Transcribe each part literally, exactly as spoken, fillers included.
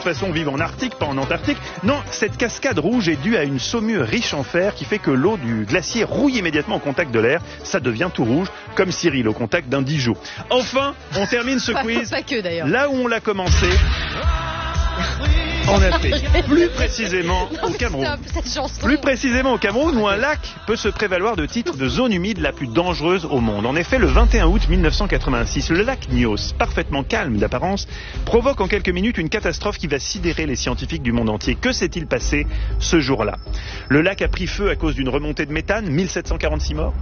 façon vivent en Arctique, pas en Antarctique. Non, cette cascade rouge est due à une saumure riche en fer qui fait que l'eau du glacier rouille immédiatement au contact de l'air. Ça devient tout rouge, comme Cyril au contact d'un Dijon. Enfin, on termine ce quiz pas que, d'ailleurs. Là où on l'a commencé, en Afrique. Plus précisément au Cameroun. Plus précisément au Cameroun, où un lac peut se prévaloir de titre de zone humide la plus dangereuse au monde. En effet, le vingt et un août mille neuf cent quatre-vingt-six, le lac Nyos, parfaitement calme d'apparence, provoque en quelques minutes une catastrophe qui va sidérer les scientifiques du monde entier. Que s'est-il passé ce jour-là? Le lac a pris feu à cause d'une remontée de méthane, mille sept cent quarante-six morts.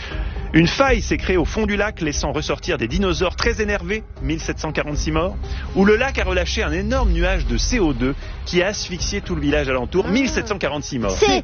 Une faille s'est créée au fond du lac, laissant ressortir des dinosaures très énervés, mille sept cent quarante-six morts, où le lac a relâché un énorme nuage de C O deux qui a asphyxié tout le village alentour, mille sept cent quarante-six morts. C'est...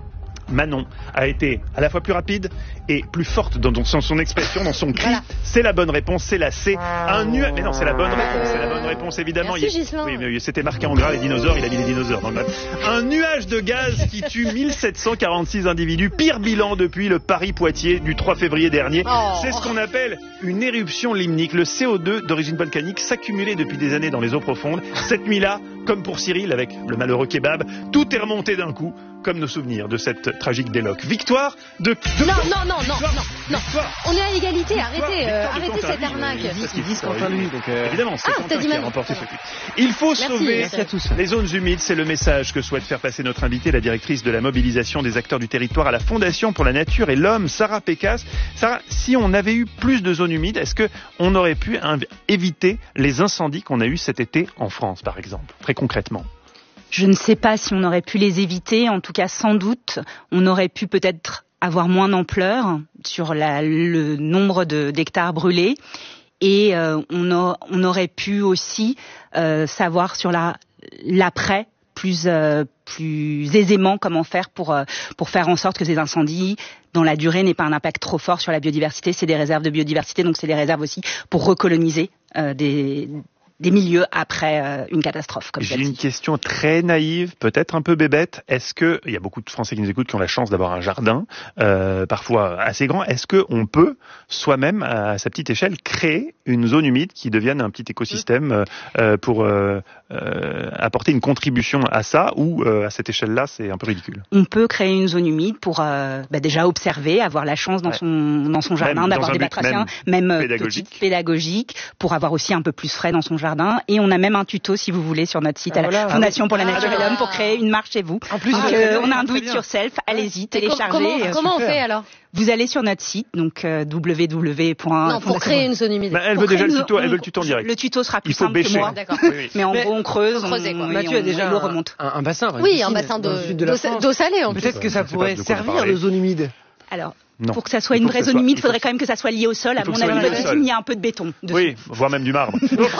Manon a été à la fois plus rapide et plus forte dans son, son expression, dans son cri. Voilà. C'est la bonne réponse, c'est la C. Un nuage. Mais non, c'est la bonne réponse, c'est la bonne réponse évidemment. Merci, il... Oui, mais c'était marqué en gras les dinosaures, il a mis les dinosaures dans le map. Un nuage de gaz qui tue mille sept cent quarante-six individus, pire bilan depuis le Paris-Poitiers du trois février dernier. Oh. C'est ce qu'on appelle une éruption limnique. Le C O deux d'origine volcanique s'accumulait depuis des années dans les eaux profondes. Cette nuit-là, comme pour Cyril avec le malheureux kebab, tout est remonté d'un coup, comme nos souvenirs de cette tragique déloque. Victoire de... de... Non, non, non, non, non, non. On est à égalité, arrêtez, euh, arrêtez cette arnaque. Ils disent Quentin lui, donc... Euh... Évidemment, c'est ah, Quentin qui a remporté ce quiz. Il faut merci, sauver merci à tous. Les zones humides, c'est le message que souhaite faire passer notre invitée, la directrice de la mobilisation des acteurs du territoire à la Fondation pour la Nature et l'Homme, Sarah Pécasse. Sarah, si on avait eu plus de zones humides, est-ce qu'on aurait pu éviter les incendies qu'on a eus cet été en France, par exemple, très concrètement? Je ne sais pas si on aurait pu les éviter. En tout cas, sans doute, on aurait pu peut-être avoir moins d'ampleur sur la, le nombre de, d'hectares brûlés. Et euh, on, a, on aurait pu aussi euh, savoir sur la, l'après plus, euh, plus aisément comment faire pour, euh, pour faire en sorte que ces incendies, dans la durée, n'aient pas un impact trop fort sur la biodiversité. C'est des réserves de biodiversité, donc c'est des réserves aussi pour recoloniser euh, des... des milieux après euh, une catastrophe comme J'ai celle-ci. Une question très naïve, peut-être un peu bébête. Est-ce que, il y a beaucoup de Français qui nous écoutent qui ont la chance d'avoir un jardin, euh, parfois assez grand. Est-ce qu'on peut, soi-même, à sa petite échelle, créer une zone humide qui devienne un petit écosystème euh, pour euh, euh, apporter une contribution à ça, ou euh, à cette échelle-là, c'est un peu ridicule? On peut créer une zone humide pour euh, bah déjà observer, avoir la chance dans ouais. son dans son jardin même d'avoir des batraciens, même, même pédagogique. Petites, pédagogiques, pour avoir aussi un peu plus frais dans son jardin. Et on a même un tuto, si vous voulez, sur notre site ah, à la voilà. Fondation pour la Nature ah, et l'Homme pour créer une marche chez vous. En plus, donc, euh, on a un do it yourself. Allez-y, téléchargez. Comment, euh, comment on fait alors? Vous allez sur notre site, donc euh, w w w. Non, pour créer une zone humide. Bah, elle veut déjà le tuto, elle veut le tuto en direct. Le tuto sera plus Il faut simple bêcher. que moi. D'accord. Oui, oui. Mais en mais gros, on creuse, on, creuser, quoi. on, Mathieu on, a déjà l'eau remonte. Un, un bassin. Oui, un bassin de, de, de d'eau salée en plus. Peut-être que ça pourrait servir de zone humide. Alors, non. Pour que ça soit une vraie zone humide, il faudrait quand même que ça soit lié au sol. À mon avis, il y a un peu de béton dessus. Oui, voire même du marbre.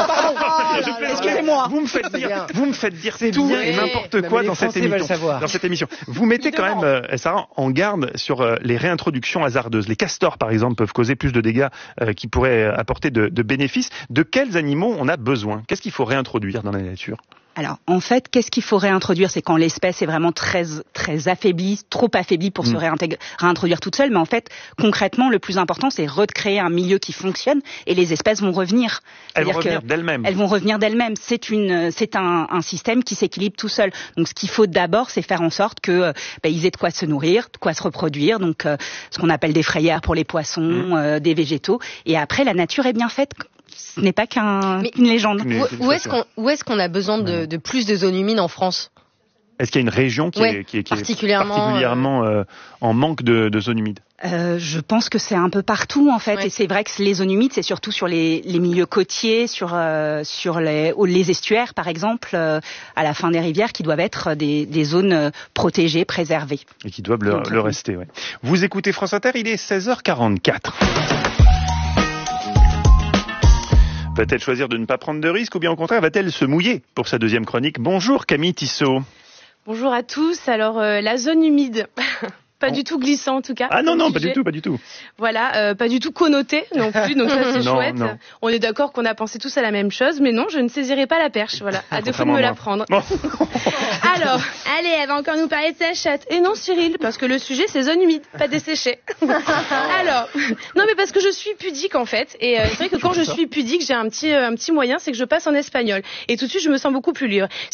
Excusez-moi. Vous me faites dire, vous me faites dire tout et n'importe quoi dans cette émission. Dans cette émission, vous mettez quand même, Sarah, en garde sur les réintroductions hasardeuses. Les castors, par exemple, peuvent causer plus de dégâts qui pourraient apporter de, de bénéfices. De quels animaux on a besoin? Qu'est-ce qu'il faut réintroduire dans la nature? Alors, en fait, qu'est-ce qu'il faut réintroduire? C'est quand l'espèce est vraiment très, très affaiblie, trop affaiblie pour mmh. se réintégr- réintroduire toute seule. Mais en fait, concrètement, le plus important, c'est recréer un milieu qui fonctionne et les espèces vont revenir. Elles vont revenir d'elles-mêmes. Elles vont revenir d'elles-mêmes. C'est une, c'est un, un système qui s'équilibre tout seul. Donc, ce qu'il faut d'abord, c'est faire en sorte que, bah, ils aient de quoi se nourrir, de quoi se reproduire. Donc, euh, ce qu'on appelle des frayères pour les poissons, mmh. euh, des végétaux. Et après, la nature est bien faite. Ce n'est pas qu'un, Mais qu'une légende. Où, où est-ce qu'on, où est-ce qu'on a besoin de, de plus de zones humides en France? Est-ce qu'il y a une région qui, ouais, est, qui, est, qui particulièrement, est particulièrement euh, en manque de, de zones humides? euh, Je pense que c'est un peu partout en fait, ouais. Et c'est vrai que les zones humides, c'est surtout sur les, les milieux côtiers, sur, euh, sur les, les estuaires par exemple, euh, à la fin des rivières, qui doivent être des, des zones protégées, préservées. Et qui doivent le, Donc, le rester, ouais. Vous écoutez France Inter, il est seize heures quarante-quatre. Va-t-elle choisir de ne pas prendre de risques ou bien au contraire va-t-elle se mouiller pour sa deuxième chronique? Bonjour Camille Tissot. Bonjour à tous. Alors euh, la zone humide, pas du tout glissant en tout cas. Ah non, non, pas du tout, pas du tout. Voilà, euh, pas du tout connoté non plus, donc ça c'est non, chouette. Non. On est d'accord qu'on a pensé tous à la même chose, mais non, je ne saisirai pas la perche, voilà, à défaut de me la prendre. Bon. Alors, allez, elle va encore nous parler de sa chatte. Et non Cyril, parce que le sujet c'est zone humide, pas desséchée. Alors, non mais parce que je suis pudique en fait, et euh, c'est vrai que quand je suis pudique, j'ai un petit, euh, un petit moyen, c'est que je passe en espagnol. Et tout de suite je me sens beaucoup plus libre.